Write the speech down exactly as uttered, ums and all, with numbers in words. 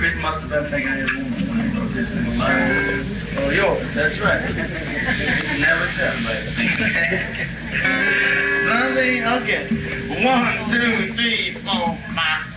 Chris must have been thinking of his woman when he wrote this in his song. Oh, yours, that's right. You never tell me. Something, okay. One, two, three, four, five.